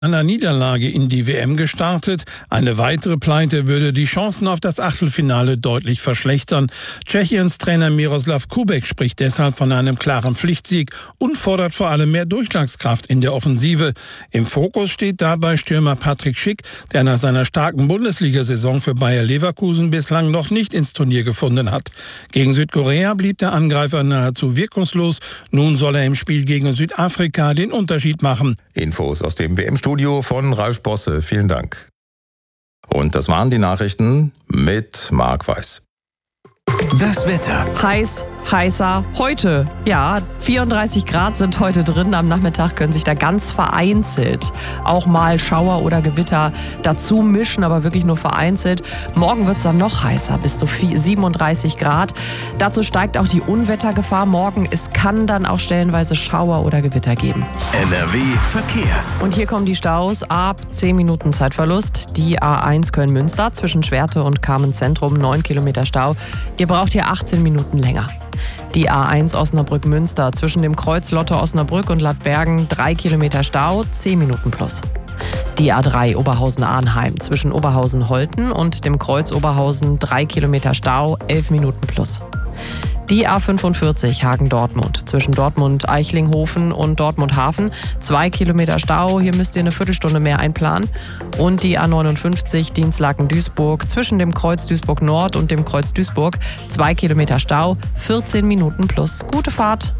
Einer Niederlage in die WM gestartet. Eine weitere Pleite würde die Chancen auf das Achtelfinale deutlich verschlechtern. Tschechiens Trainer Miroslav Kubek spricht deshalb von einem klaren Pflichtsieg und fordert vor allem mehr Durchschlagskraft in der Offensive. Im Fokus steht dabei Stürmer Patrick Schick, der nach seiner starken Bundesliga-Saison für Bayer Leverkusen bislang noch nicht ins Turnier gefunden hat. Gegen Südkorea blieb der Angreifer nahezu wirkungslos. Nun soll er im Spiel gegen Südafrika den Unterschied machen. Infos aus dem WM-Studio von Ralf Bosse. Vielen Dank. Und das waren die Nachrichten mit Marc Weiß. Das Wetter. Heißer heute. Ja, 34 Grad sind heute drin. Am Nachmittag können sich da ganz vereinzelt auch mal Schauer oder Gewitter dazu mischen, aber wirklich nur vereinzelt. Morgen wird es dann noch heißer, bis zu 37 Grad. Dazu steigt auch die Unwettergefahr morgen. Es kann dann auch stellenweise Schauer oder Gewitter geben. NRW Verkehr. Und hier kommen die Staus ab 10 Minuten Zeitverlust. Die A1 Köln-Münster zwischen Schwerte und Carmen-Zentrum, 9 Kilometer Stau. Ihr braucht hier 18 Minuten länger. Die A1 Osnabrück-Münster zwischen dem Kreuz Lotte-Osnabrück und Lattbergen 3 Kilometer Stau, 10 Minuten plus. Die A3 Oberhausen-Arnheim zwischen Oberhausen-Holten und dem Kreuz Oberhausen 3 Kilometer Stau, 11 Minuten plus. Die A45 Hagen-Dortmund zwischen Dortmund-Eichlinghofen und Dortmund-Hafen 2 Kilometer Stau, hier müsst ihr eine Viertelstunde mehr einplanen. Und die A59 Dinslaken-Duisburg zwischen dem Kreuz Duisburg-Nord und dem Kreuz Duisburg 2 Kilometer Stau, 14 Minuten plus. Gute Fahrt!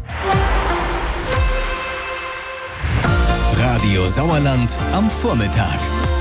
Radio Sauerland am Vormittag.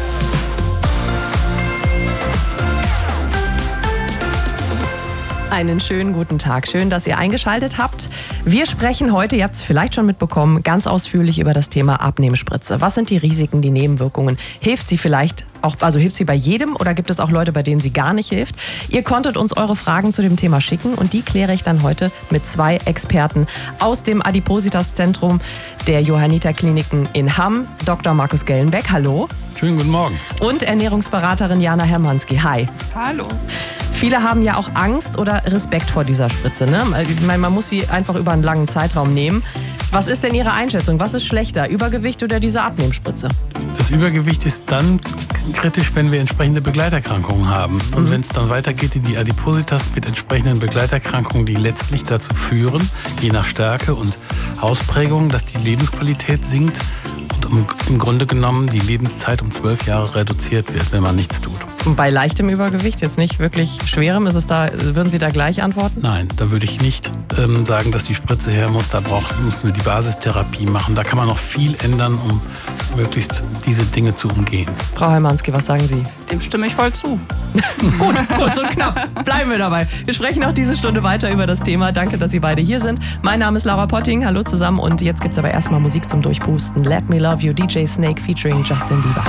Einen schönen guten Tag. Schön, dass ihr eingeschaltet habt. Wir sprechen heute, ihr habt es vielleicht schon mitbekommen, ganz ausführlich über das Thema Abnehmspritze. Was sind die Risiken, die Nebenwirkungen? Hilft sie vielleicht auch, also hilft sie bei jedem oder gibt es auch Leute, bei denen sie gar nicht hilft? Ihr konntet uns eure Fragen zu dem Thema schicken und die kläre ich dann heute mit 2 Experten aus dem Adipositas-Zentrum der Johanniter-Kliniken in Hamm. Dr. Markus Gellenbeck, hallo. Schönen guten Morgen. Und Ernährungsberaterin Jana Hermanski, hi. Hallo. Viele haben ja auch Angst oder Respekt vor dieser Spritze, ne? Ich meine, man muss sie einfach über einen langen Zeitraum nehmen. Was ist denn Ihre Einschätzung? Was ist schlechter, Übergewicht oder diese Abnehmspritze? Das Übergewicht ist dann kritisch, wenn wir entsprechende Begleiterkrankungen haben. Und wenn es dann weitergeht in die Adipositas mit entsprechenden Begleiterkrankungen, die letztlich dazu führen, je nach Stärke und Ausprägung, dass die Lebensqualität sinkt und im Grunde genommen die Lebenszeit um 12 Jahre reduziert wird, wenn man nichts tut. Und bei leichtem Übergewicht, jetzt nicht wirklich schwerem, würden Sie da gleich antworten? Nein, da würde ich nicht sagen, dass die Spritze her muss. Da müssen wir die Basistherapie machen. Da kann man noch viel ändern, um möglichst diese Dinge zu umgehen. Frau Hermanski, was sagen Sie? Dem stimme ich voll zu. Gut, kurz und knapp. Bleiben wir dabei. Wir sprechen auch diese Stunde weiter über das Thema. Danke, dass Sie beide hier sind. Mein Name ist Laura Potting. Hallo zusammen. Und jetzt gibt es aber erstmal Musik zum Durchpusten. Let Me Love You, DJ Snake featuring Justin Bieber.